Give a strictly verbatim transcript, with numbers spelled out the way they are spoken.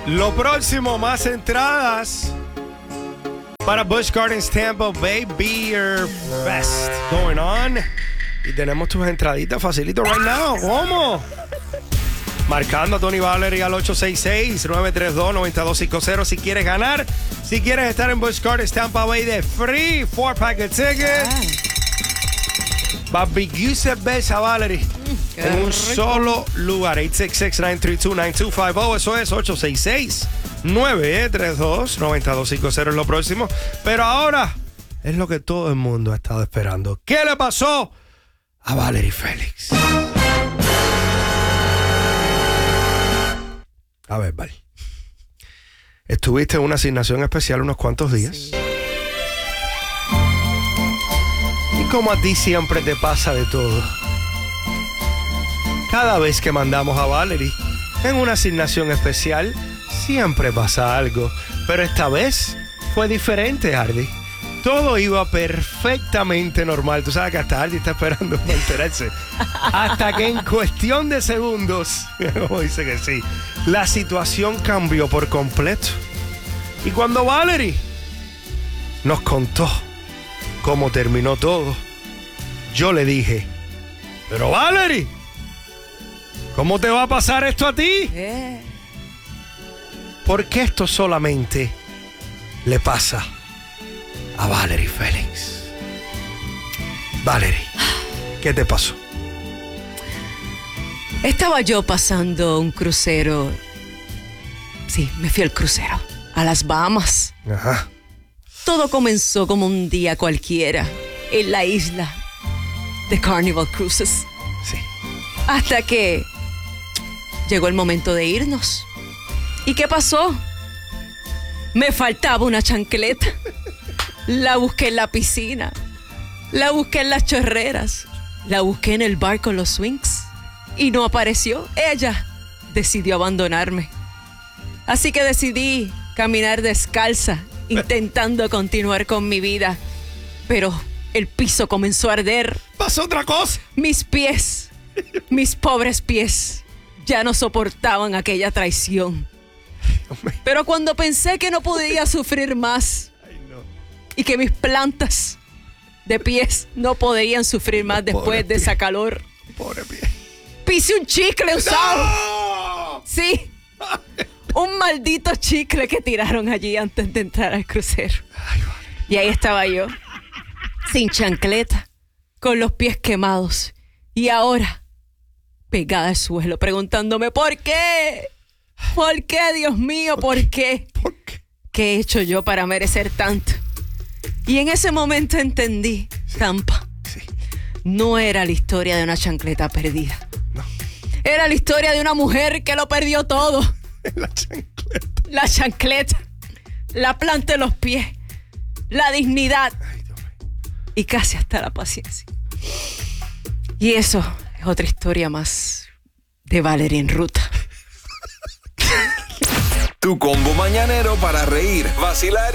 Lo próximo, más entradas para Busch Gardens Tampa Bay Beer Fest going on. Y tenemos tus entraditas facilito right now. ¿Cómo? Marcando a Tony Valery al ocho seis seis, nueve tres dos, nueve dos cinco cero si quieres ganar. Si quieres estar en Busch Gardens Tampa Bay de free four pack of tickets. Ah. Barbecue cerveza Valery mm, en un rico. Solo lugar. ocho seis seis, nueve tres dos, nueve dos cinco cero. Eso es ocho seis seis, nueve tres dos, nueve dos cinco cero es lo próximo. Pero ahora es lo que todo el mundo ha estado esperando. ¿Qué le pasó a Valery Félix? A ver, Val. Estuviste en una asignación especial unos cuantos días. Sí. Y como a ti siempre te pasa de todo, cada vez que mandamos a Valery en una asignación especial, siempre pasa algo. Pero esta vez fue diferente, Hardy. Todo iba perfectamente normal. Tú sabes que hasta Hardy está esperando para enterarse. Hasta que en cuestión de segundos, como dice que sí, la situación cambió por completo. Y cuando Valery nos contó cómo terminó todo, yo le dije, pero Valery, ¿cómo te va a pasar esto a ti? Eh. Porque esto solamente le pasa a Valery Félix. Valery, ¿qué te pasó? Estaba yo pasando un crucero. Sí, me fui al crucero, a las Bahamas. Ajá. Todo comenzó como un día cualquiera en la isla de Carnival Cruises. Sí. Hasta que llegó el momento de irnos. ¿Y qué pasó? Me faltaba una chancleta. La busqué en la piscina, la busqué en las chorreras, la busqué en el bar con los swings y no apareció. Ella decidió abandonarme. Así que decidí caminar descalza, intentando continuar con mi vida. Pero el piso comenzó a arder. ¿Pasó otra cosa? Mis pies, mis pobres pies, ya no soportaban aquella traición. Pero cuando pensé que no podía sufrir más y que mis plantas de pies no podían sufrir más después de esa calor, pobre pie, pisé un chicle usado. ¡No! Sí, un maldito chicle que tiraron allí antes de entrar al crucero. Ay, vale. Y ahí estaba yo, sin chancleta, con los pies quemados y ahora pegada al suelo, preguntándome ¿por qué? ¿Por qué, Dios mío? ¿Por qué? ¿Por qué? ¿Qué he hecho yo para merecer tanto? Y en ese momento entendí, sí, Tampa, sí, no era la historia de una chancleta perdida. No. Era la historia de una mujer que lo perdió todo. La chancleta. La chancleta, la planta de los pies, la dignidad. Ay, Dios mío. Y casi hasta la paciencia. Y eso es otra historia más de Valery en ruta. Tu combo mañanero para reír, vacilar